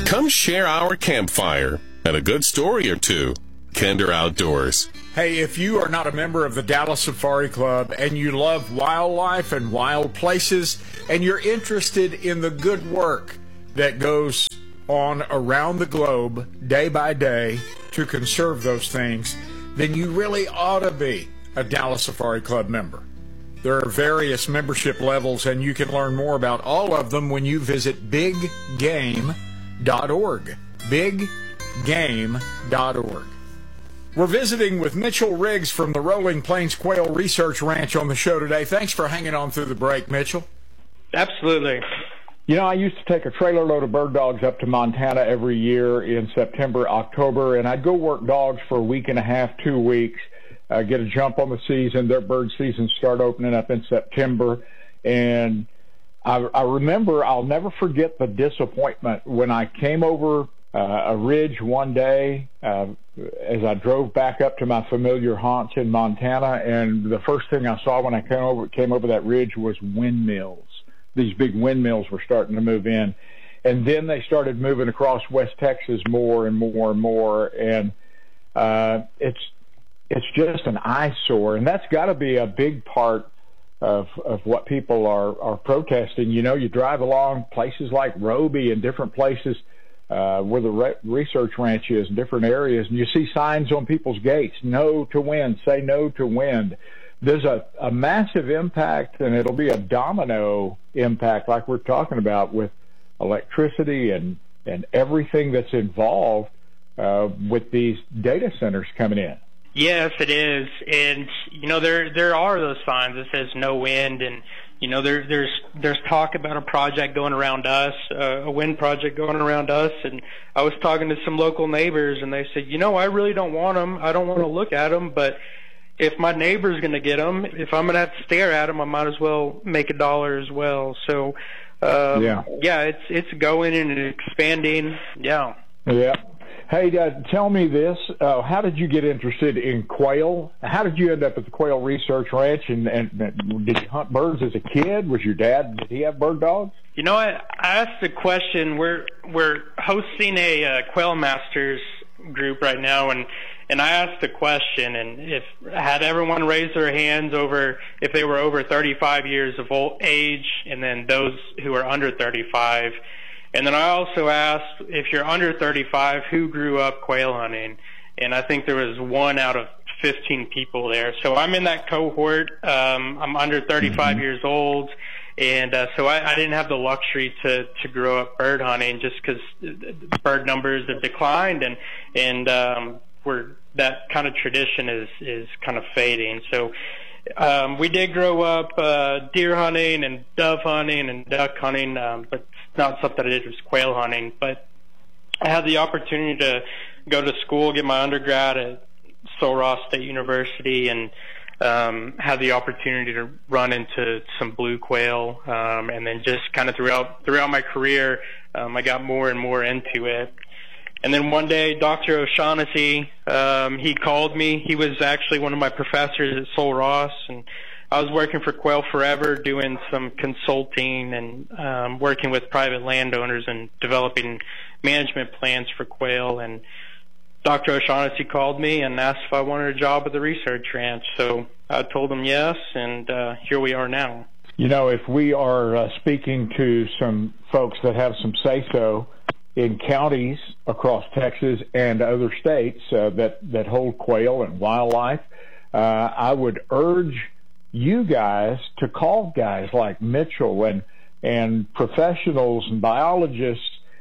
Come share our campfire and a good story or two. Kinder Outdoors. Hey, if you are not a member of the Dallas Safari Club and you love wildlife and wild places and you're interested in the good work that goes on around the globe day by day to conserve those things, then you really ought to be a Dallas Safari Club member. There are various membership levels, and you can learn more about all of them when you visit biggame.org. biggame.org. We're visiting with Mitchell Riggs from the Rolling Plains Quail Research Ranch on the show today. Thanks for hanging on through the break, Mitchell. Absolutely. You know, I used to take a trailer load of bird dogs up to Montana every year in September, October, and I'd go work dogs for a week and a half, 2 weeks, get a jump on the season. Their bird seasons start opening up in September. And I remember, I'll never forget the disappointment when I came over a ridge one day as I drove back up to my familiar haunts in Montana, and the first thing I saw when I came over that ridge was windmills. These big windmills were starting to move in, and then they started moving across West Texas more and more and more, and it's just an eyesore, and that's got to be a big part of what people are protesting. You know, you drive along places like Roby and different places where the research ranch is in different areas, and you see signs on people's gates, no to wind, say no to wind. There's a massive impact, and it'll be a domino impact like we're talking about with electricity and everything that's involved with these data centers coming in. Yes, it is. And, you know, there are those signs that says no wind, and, you know, there's talk about a project going around us, a wind project going around us, and I was talking to some local neighbors, and they said, you know, I really don't want them. I don't want to look at them, but if my neighbor's going to get them, if I'm going to have to stare at them, I might as well make a dollar as well. So, yeah, it's going and expanding. Yeah. Yeah. Hey, tell me this. How did you get interested in quail? How did you end up at the Quail Research Ranch? And did you hunt birds as a kid? Was your dad, did he have bird dogs? You know, I asked the question. We're hosting a Quail Masters group right now, and I asked the question, and if had everyone raise their hands if they were over 35 years of age, and then those who are under 35. And then I also asked, if you're under 35, who grew up quail hunting? And I think there was 1 out of 15 people there. So I'm in that cohort. I'm under 35 years old. And so I didn't have the luxury to grow up bird hunting just because bird numbers have declined, and that kind of tradition is kind of fading. So we did grow up deer hunting and dove hunting and duck hunting, but it's not something I did was quail hunting. But I had the opportunity to go to school, get my undergrad at Sul Ross State University, and had the opportunity to run into some blue quail, and then just kind of throughout my career, I got more and more into it. And then one day, Dr. O'Shaughnessy, he called me. He was actually one of my professors at Sul Ross, and I was working for Quail Forever, doing some consulting and working with private landowners and developing management plans for quail. And Dr. O'Shaughnessy called me and asked if I wanted a job at the research ranch. So I told him yes, and here we are now. You know, if we are speaking to some folks that have some say-so in counties across Texas and other states that hold quail and wildlife, I would urge you guys to call guys like Mitchell and professionals and biologists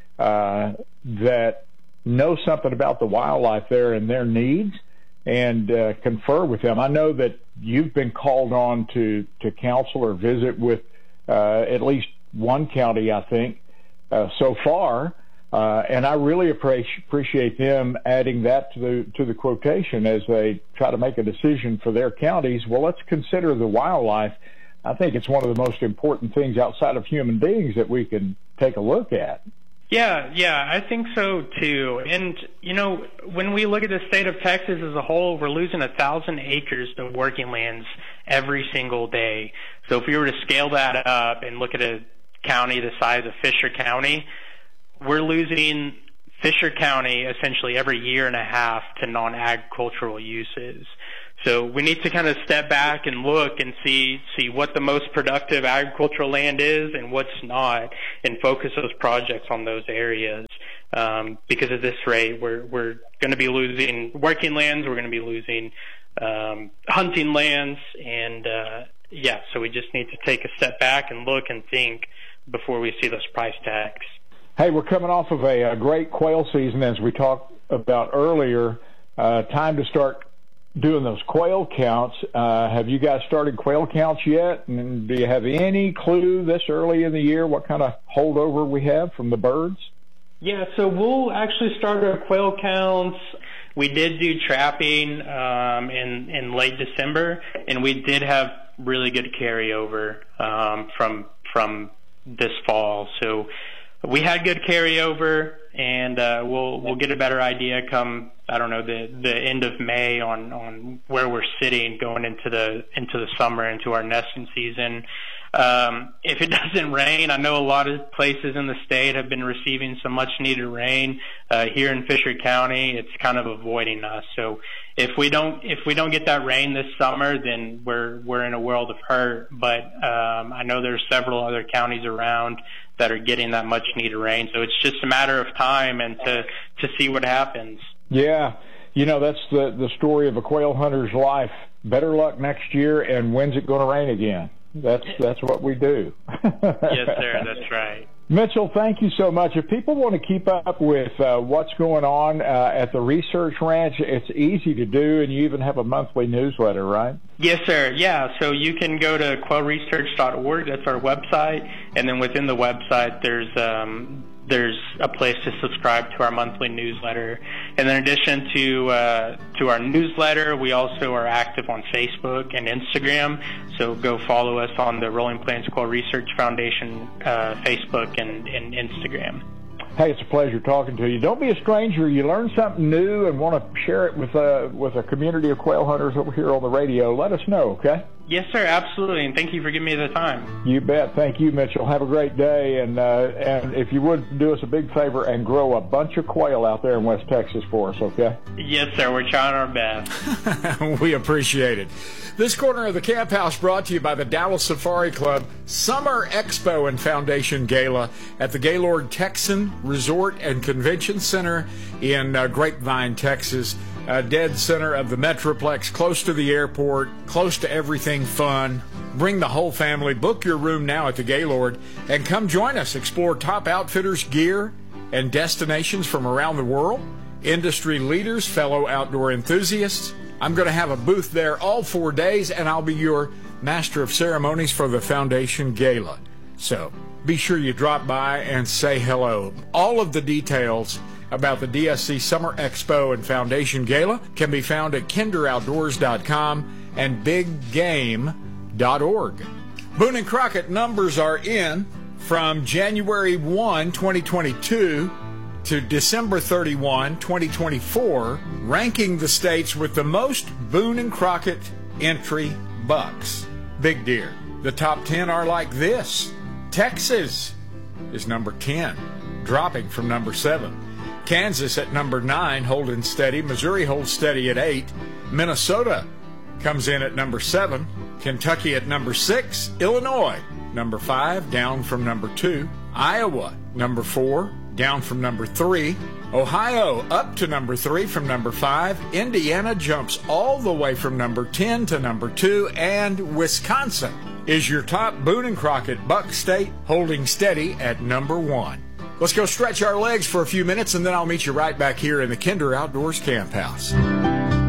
that know something about the wildlife there and their needs, and confer with them. I know that you've been called on to counsel or visit with at least one county, I think, so far. And I really appreciate them adding that to the quotation as they try to make a decision for their counties. Well, let's consider the wildlife. I think it's one of the most important things outside of human beings that we can take a look at. Yeah, I think so too. And, you know, when we look at the state of Texas as a whole, we're losing 1,000 acres of working lands every single day. So if we were to scale that up and look at a county the size of Fisher County, we're losing Fisher County essentially every year and a half to non-agricultural uses. So we need to kind of step back and look and see what the most productive agricultural land is and what's not, and focus those projects on those areas. Because at this rate, we're going to be losing working lands, we're going to be losing hunting lands, and so we just need to take a step back and look and think before we see those price tags. Hey, we're coming off of a great quail season, as we talked about earlier. Time to start doing those quail counts. Have you guys started quail counts yet? And do you have any clue this early in the year what kind of holdover we have from the birds? Yeah, so we'll actually start our quail counts. We did do trapping in late December, and we did have really good carryover from this fall. So we had good carryover, and we'll get a better idea come, I don't know, the end of May on where we're sitting going into the summer, into our nesting season. If it doesn't rain, I know a lot of places in the state have been receiving some much needed rain. Here in Fisher County, it's kind of avoiding us. So if we don't get that rain this summer, then we're in a world of hurt. But I know there's several other counties around that are getting that much needed rain. So it's just a matter of time and to see what happens. Yeah. That's the story of a quail hunter's life. Better luck next year, and when's it going to rain again? That's what we do. Yes, sir. That's right. Mitchell, thank you so much. If people want to keep up with what's going on at the Research Ranch, it's easy to do, and you even have a monthly newsletter, right? Yes, sir. Yeah, so you can go to quailresearch.org. That's our website, and then within the website, there's a place to subscribe to our monthly newsletter. And in addition to our newsletter, we also are active on Facebook and Instagram. So go follow us on the Rolling Plains Quail Research Foundation Facebook and Instagram. Hey, it's a pleasure talking to you. Don't be a stranger. You learn something new and want to share it with a community of quail hunters over here on the radio, let us know, okay? Yes, sir, absolutely, and thank you for giving me the time. You bet. Thank you, Mitchell. Have a great day, and if you would do us a big favor and grow a bunch of quail out there in West Texas for us, okay? Yes, sir, we're trying our best. We appreciate it. This corner of the Camp House brought to you by the Dallas Safari Club Summer Expo and Foundation Gala at the Gaylord Texan Resort and Convention Center in Grapevine, Texas. Dead center of the Metroplex, close to the airport, close to everything fun. Bring the whole family. Book your room now at the Gaylord and come join us. Explore top outfitters, gear, and destinations from around the world. Industry leaders, fellow outdoor enthusiasts. I'm going to have a booth there all 4 days, and I'll be your master of ceremonies for the Foundation Gala. So be sure you drop by and say hello. All of the details about the DSC Summer Expo and Foundation Gala can be found at kinderoutdoors.com and biggame.org. Boone and Crockett numbers are in from January 1, 2022 to December 31, 2024, ranking the states with the most Boone and Crockett entry bucks. Big deer. The top 10 are like this. Texas is number 10, dropping from number 7. Kansas at number 9, holding steady. Missouri holds steady at 8. Minnesota comes in at number 7. Kentucky at number 6. Illinois, number 5, down from number 2. Iowa, number 4, down from number 3. Ohio up to number 3 from number 5. Indiana jumps all the way from number 10 to number 2. And Wisconsin is your top Boone and Crockett buck state, holding steady at number 1. Let's go stretch our legs for a few minutes, and then I'll meet you right back here in the Kinder Outdoors Camp House.